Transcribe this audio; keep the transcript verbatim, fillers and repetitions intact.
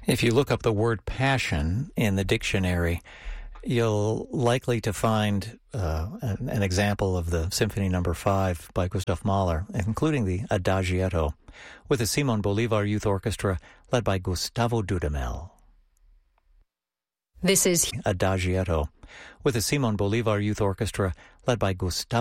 If you look up the word passion in the dictionary, you'll likely to find uh, an, an example of the Symphony Number Five by Gustav Mahler, including the Adagietto, with the Simon Bolivar Youth Orchestra led by Gustavo Dudamel. This is Adagietto, with the Simon Bolivar Youth Orchestra led by Gustavo